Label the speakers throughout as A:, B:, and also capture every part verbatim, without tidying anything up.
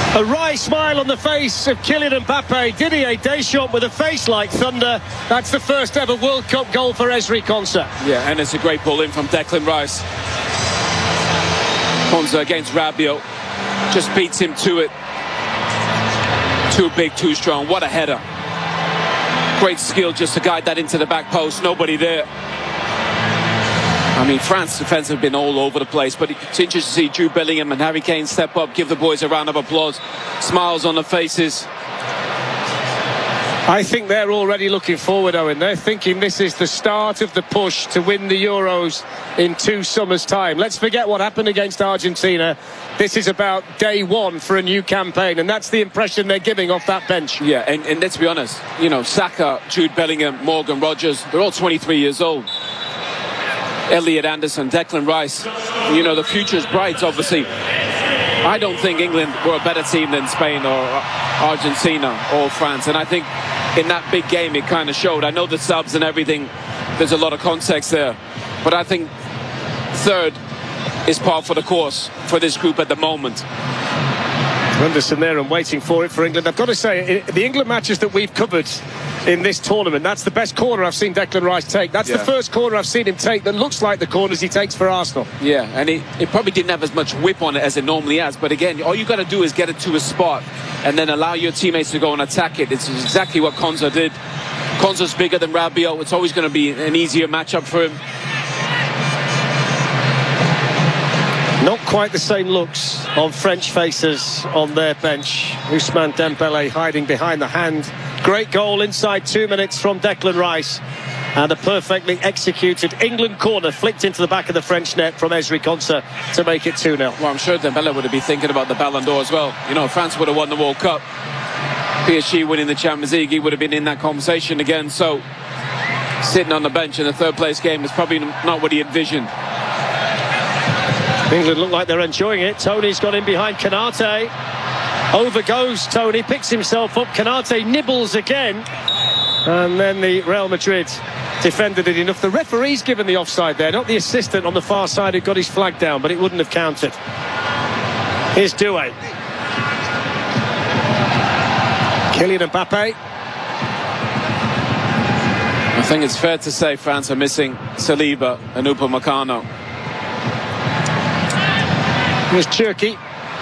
A: A wry smile on the face of Kylian Mbappe. Didier Deschamps with a face like thunder. That's the first ever World Cup goal for Ezri Konsa.
B: Yeah, and it's a great ball in from Declan Rice. Konsa against Rabiot. Just beats him to it. Too big, too strong. What a header. Great skill just to guide that into the back post. Nobody there. I mean, France's defence have been all over the place, but it's interesting to see Jude Bellingham and Harry Kane step up, give the boys a round of applause. Smiles on the faces.
A: I think they're already looking forward, Owen. They're thinking this is the start of the push to win the Euros in two summers' time. Let's forget what happened against Argentina. This is about day one for a new campaign, and that's the impression they're giving off that bench.
B: Yeah, and, and let's be honest, you know, Saka, Jude Bellingham, Morgan Rogers, they're all twenty-three years old. Elliot Anderson, Declan Rice, you know, the future is bright, obviously. I don't think England were a better team than Spain or Argentina or France, and I think in that big game it kind of showed. I know the subs and everything, there's a lot of context there, but I think third is par for the course for this group at the moment.
A: Anderson there and waiting for it for England. I've got to say, the England matches that we've covered in this tournament, that's the best corner I've seen Declan Rice take. That's yeah. the first corner I've seen him take that looks like the corners he takes for Arsenal.
B: Yeah, and it, it probably didn't have as much whip on it as it normally has, but again, all you got to do is get it to a spot and then allow your teammates to go and attack it. It's exactly what Konsa did. Konsa's bigger than Rabiot. It's always going to be an easier matchup for him.
A: Not quite the same looks on French faces on their bench. Ousmane Dembele hiding behind the hand. Great goal inside two minutes from Declan Rice. And a perfectly executed England corner flicked into the back of the French net from Ezri Konsa to make it two nil.
B: Well, I'm sure Dembele would have been thinking about the Ballon d'Or as well. You know, France would have won the World Cup. P S G winning the Champions League, he would have been in that conversation again. So, sitting on the bench in the third place game is probably not what he envisioned.
A: England look like they're enjoying it. Tony's got in behind Konate. Over goes Tony, picks himself up. Konate nibbles again. And then the Real Madrid defender did enough. The referee's given the offside there, not the assistant on the far side who got his flag down, but it wouldn't have counted. Here's Doué. Kylian Mbappe.
B: I think it's fair to say France are missing Saliba and Upamecano.
A: Here's Cherki.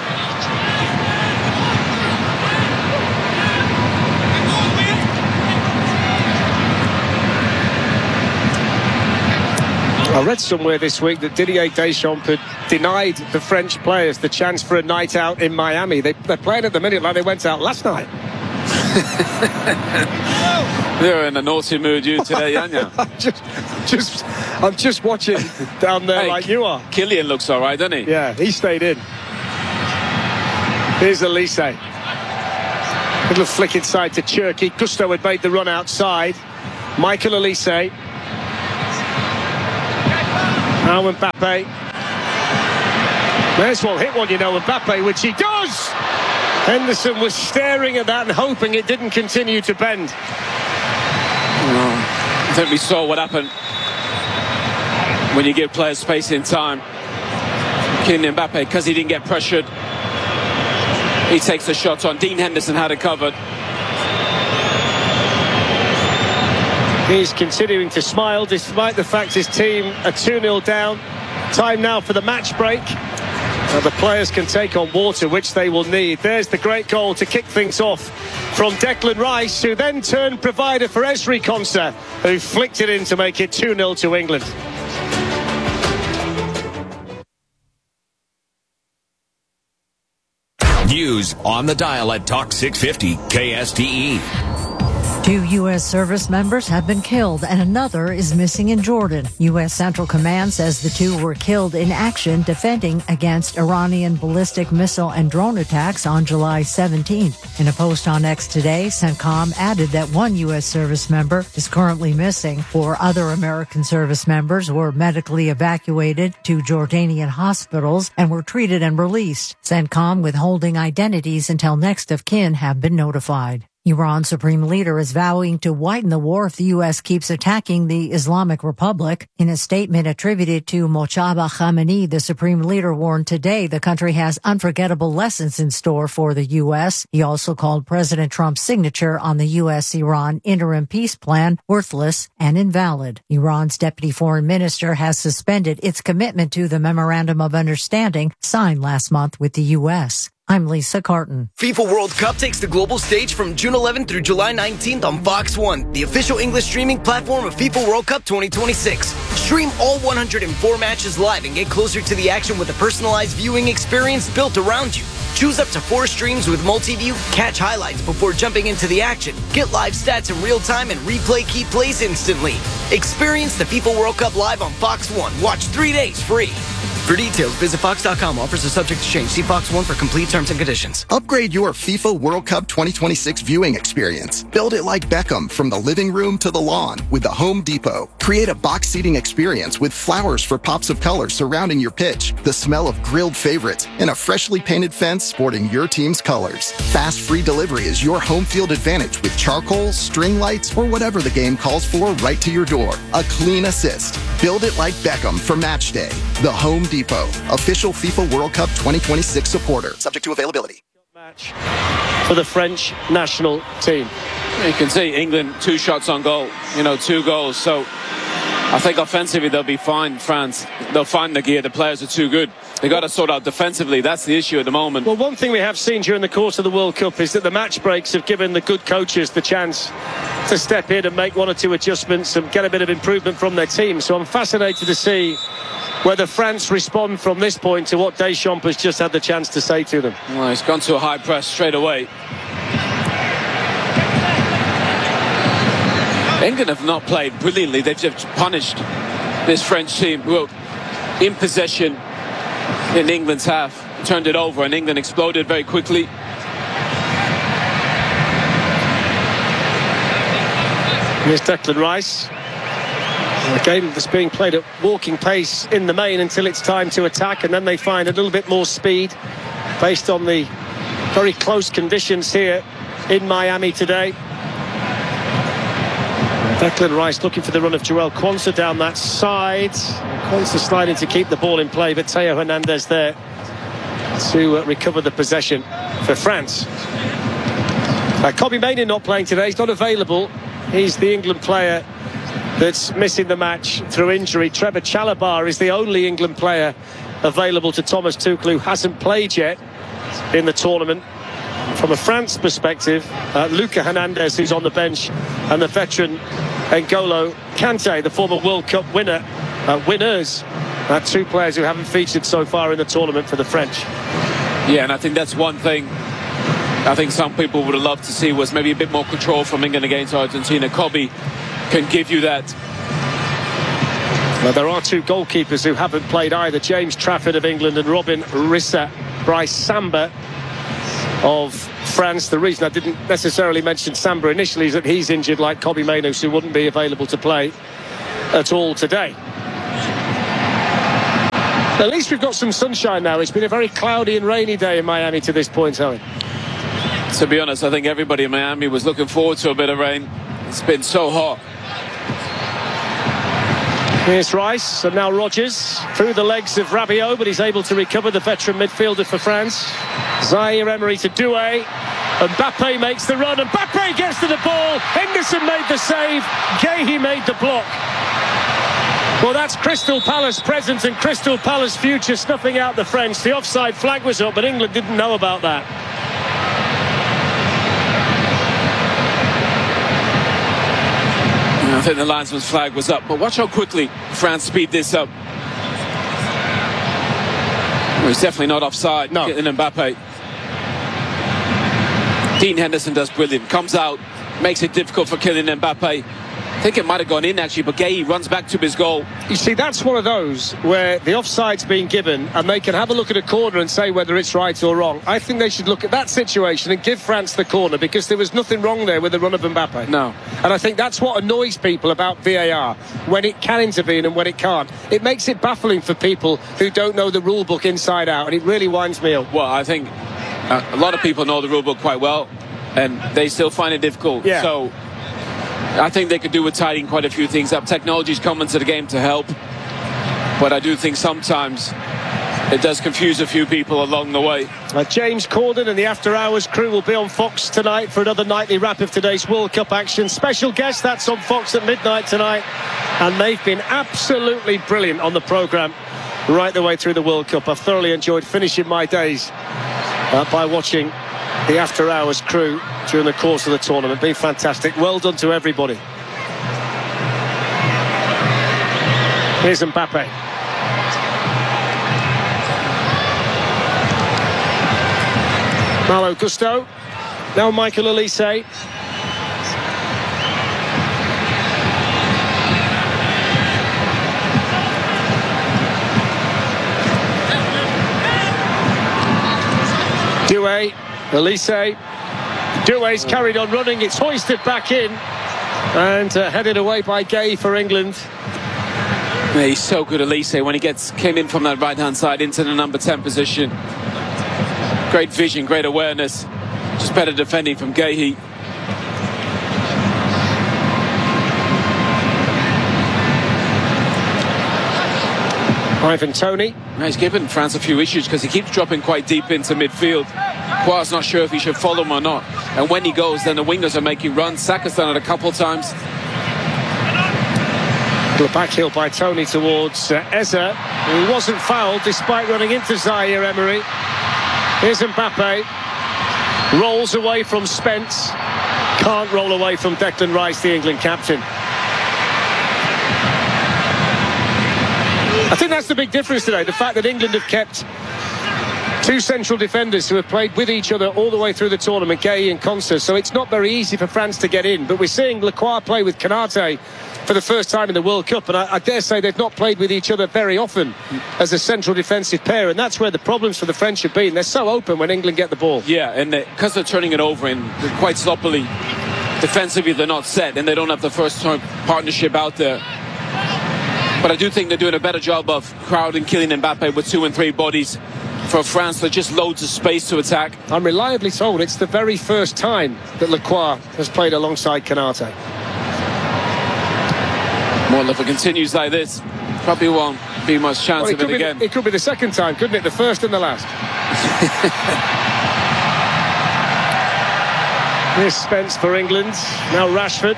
A: I read somewhere this week that Didier Deschamps had denied the French players the chance for a night out in Miami. They, they're playing at the minute like they went out last night.
B: You're in a naughty mood, you today, aren't you?
A: I'm just, just, I'm just watching down there
B: hey,
A: like you are.
B: Kylian looks all right, doesn't he?
A: Yeah, he stayed in. Here's Elise. Little flick inside to Cherki. Gusto had made the run outside. Michael Elise. Now Mbappe. May as well hit one, you know, Mbappe, which he does! Henderson was staring at that and hoping it didn't continue to bend.
B: Oh, I think we saw what happened when you give players space in time. Kylian Mbappe, because he didn't get pressured, he takes the shot on. Dean Henderson had it covered.
A: He's continuing to smile despite the fact his team are two nil down. Time now for the match break. Now the players can take on water, which they will need. There's the great goal to kick things off from Declan Rice, who then turned provider for Ezri Konsa, who flicked it in to make it two nil to England.
C: News on the dial at Talk six fifty K S T E.
D: Two U S service members have been killed and another is missing in Jordan. U S Central Command says the two were killed in action defending against Iranian ballistic missile and drone attacks on July seventeenth. In a post on X today, CENTCOM added that one U S service member is currently missing. Four other American service members were medically evacuated to Jordanian hospitals and were treated and released. CENTCOM withholding identities until next of kin have been notified. Iran's supreme leader is vowing to widen the war if the U S keeps attacking the Islamic Republic. In a statement attributed to Mojtaba Khamenei, the supreme leader warned today the country has unforgettable lessons in store for the U S. He also called President Trump's signature on the U S-Iran interim peace plan worthless and invalid. Iran's deputy foreign minister has suspended its commitment to the Memorandum of Understanding signed last month with the U S. I'm Lisa Carton.
E: FIFA World Cup takes the global stage from June eleventh through July nineteenth on Fox one, the official English streaming platform of FIFA World Cup twenty twenty-six. Stream all one hundred four matches live and get closer to the action with a personalized viewing experience built around you. Choose up to four streams with multi-view, catch highlights before jumping into the action, get live stats in real time, and replay key plays instantly. Experience the FIFA World Cup live on Fox one. Watch three days free. For details, visit fox dot com. Offers are subject to change. See Fox one for complete terms and conditions.
F: Upgrade your FIFA World Cup twenty twenty-six viewing experience. Build it like Beckham from the living room to the lawn with the Home Depot. Create a box seating experience with flowers for pops of color surrounding your pitch, the smell of grilled favorites, and a freshly painted fence sporting your team's colors. Fast free delivery is your home field advantage with charcoal, string lights, or whatever the game calls for right to your door. A clean assist. Build it like Beckham for match day. The Home Depot, official FIFA World Cup twenty twenty-six supporter. Subject to availability.
A: Match for the French national team.
B: You can see England two shots on goal, you know, two goals. So I think offensively they'll be fine, France. They'll find the gear. The players are too good. They got to sort out defensively. That's the issue at the moment.
A: Well, one thing we have seen during the course of the World Cup is that the match breaks have given the good coaches the chance to step in and make one or two adjustments and get a bit of improvement from their team. So I'm fascinated to see whether France respond from this point to what Deschamps has just had the chance to say to them.
B: Well, he's gone to a high press straight away. England have not played brilliantly. They've just punished this French team who were in possession in England's half, turned it over, and England exploded very quickly.
A: Here's Declan Rice. A game that's being played at walking pace in the main until it's time to attack, and then they find a little bit more speed based on the very close conditions here in Miami today. Declan Rice looking for the run of Joel Quansah down that side. Quansah sliding to keep the ball in play, but Theo Hernandez there to uh, recover the possession for France. Uh, Kobbie Mainoo not playing today. He's not available. He's the England player that's missing the match through injury. Trevor Chalobah is the only England player available to Thomas Tuchel who hasn't played yet in the tournament. From a France perspective, uh, Luca Hernandez, who's on the bench, and the veteran N'Golo Kante, the former World Cup winner, uh, winners, uh, two players who haven't featured so far in the tournament for the French.
B: Yeah, and I think that's one thing I think some people would have loved to see was maybe a bit more control from England against Argentina. Kobbie can give you that.
A: Well, there are two goalkeepers who haven't played either, James Trafford of England and Robin Rissa. Bryce Samba of France. The reason I didn't necessarily mention Samba initially is that he's injured like Kobbie Mainoo, who wouldn't be available to play at all today. At least we've got some sunshine now. It's been a very cloudy and rainy day in Miami to this point, Owen.
B: To be honest, I think everybody in Miami was looking forward to a bit of rain. It's been so hot.
A: Here's Rice, and now Rodgers through the legs of Rabiot, but he's able to recover, the veteran midfielder for France. Zaire Emery to Doué, and Mbappe makes the run, and Mbappe gets to the ball. Henderson made the save, Guéhi made the block. Well, that's Crystal Palace present and Crystal Palace future snuffing out the French. The offside flag was up, but England didn't know about that.
B: I think the linesman's flag was up, but watch how quickly France speed this up. Well, he's definitely not offside.
A: No.
B: Getting Mbappe. Dean Henderson does brilliant. Comes out, makes it difficult for Kylian Mbappe. I think it might have gone in actually, but Guéhi runs back to his goal.
A: You see, that's one of those where the offside's been given and they can have a look at a corner and say whether it's right or wrong. I think they should look at that situation and give France the corner, because there was nothing wrong there with the run of Mbappe.
B: No.
A: And I think that's what annoys people about V A R, when it can intervene and when it can't. It makes it baffling for people who don't know the rule book inside out, and it really winds me up.
B: Well, I think uh, a lot of people know the rule book quite well. and they still find it difficult.
A: Yeah.
B: So I think they could do with tidying quite a few things up. Technology's come into the game to help, but I do think sometimes it does confuse a few people along the way.
A: Uh, James Corden and the After Hours crew will be on Fox tonight for another nightly wrap of today's World Cup action. Special guest, that's on Fox at midnight tonight. And they've been absolutely brilliant on the programme right the way through the World Cup. I've thoroughly enjoyed finishing my days uh, by watching the After Hours crew during the course of the tournament. Been fantastic. Well done to everybody. Here's Mbappe. Malo Gusto. Now Michael Olise. Doué. Olise. Doué's carried on running. It's hoisted back in. And uh, headed away by Gay for England.
B: Yeah, he's so good, Olise, when he gets came in from that right-hand side into the number ten position. Great vision, great awareness. Just better defending from Gahey.
A: Ivan Toney.
B: He's given France a few issues because he keeps dropping quite deep into midfield. Poir's not sure if he should follow him or not. And when he goes, then the wingers are making runs. Saka's done it a couple of times.
A: The back heel by Toney towards uh, Eze, who wasn't fouled despite running into Zaire Emery. Here's Mbappe. Rolls away from Spence. Can't roll away from Declan Rice, the England captain. I think that's the big difference today. The fact that England have kept two central defenders who have played with each other all the way through the tournament, Gay and Constance. So it's not very easy for France to get in. But we're seeing Lacroix play with Konate for the first time in the World Cup, and I, I dare say they've not played with each other very often as a central defensive pair, and that's where the problems for the French have been. They're so open when England get the ball.
B: Yeah, and because they, they're turning it over and they're quite sloppily defensively, they're not set, and they don't have the first partnership out there. But I do think they're doing a better job of crowding Kylian Mbappe with two and three bodies. For France, there's just loads of space to attack.
A: I'm reliably told it's the very first time that Lacroix has played alongside Konate.
B: Well, if it continues like this, probably won't be much chance
A: Well, it
B: of it
A: could be
B: again.
A: The, it could be the second time, couldn't it? The first and the last. Here's Spence for England. Now Rashford.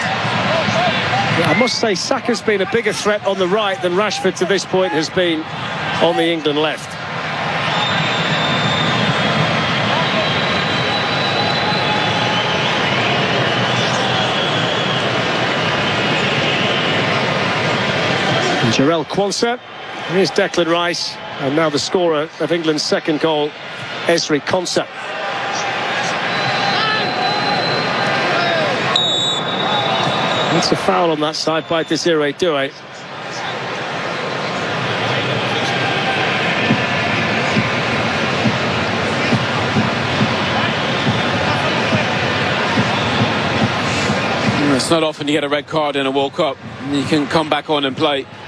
A: I must say, Saka's been a bigger threat on the right than Rashford to this point has been on the England left. Jarell Quansah. Here's Declan Rice. And now the scorer of England's second goal, Ezri Konsa. That's a foul on that side by Desiree Doué.
B: It's not often you get a red card in a World Cup. You can come back on and play.